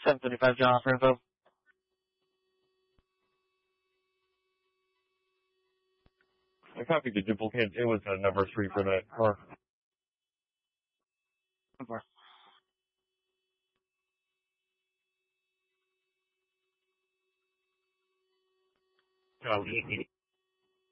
735 John for info. I copied the duplicate. It was number 3 for that car. Over. Oh,